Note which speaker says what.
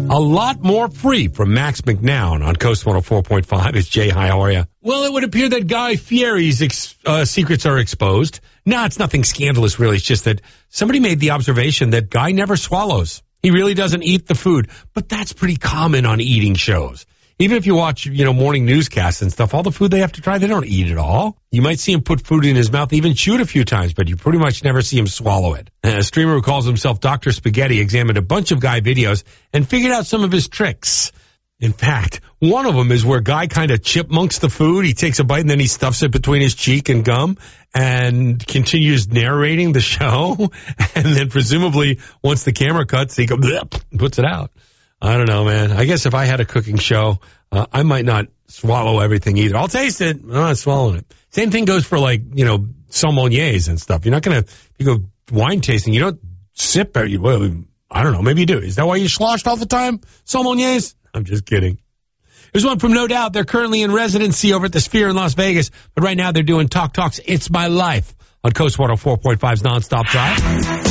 Speaker 1: A lot more free from Max McNown on Coast 104.5. It's Jay. Hi, how are you? Well, it would appear that Guy Fieri's secrets are exposed. No, it's nothing scandalous, really. It's just that somebody made the observation that Guy never swallows. He really doesn't eat the food. But that's pretty common on eating shows. Even if you watch, morning newscasts and stuff, all the food they have to try, they don't eat it all. You might see him put food in his mouth, even chew it a few times, but you pretty much never see him swallow it. A streamer who calls himself Dr. Spaghetti examined a bunch of Guy videos and figured out some of his tricks. In fact, one of them is where Guy kind of chipmunks the food. He takes a bite and then he stuffs it between his cheek and gum and continues narrating the show. And then presumably once the camera cuts, he goes, puts it out. I don't know, man. I guess if I had a cooking show, I might not swallow everything either. I'll taste it. I'm not swallowing it. Same thing goes for sommeliers and stuff. You're not going to, you go wine tasting, you don't sip. Well, I don't know. Maybe you do. Is that why you sloshed all the time? Sommeliers? I'm just kidding. Here's one from No Doubt. They're currently in residency over at the Sphere in Las Vegas, but right now they're doing Talk Talks It's My Life on Coast 104.5's Nonstop Drive.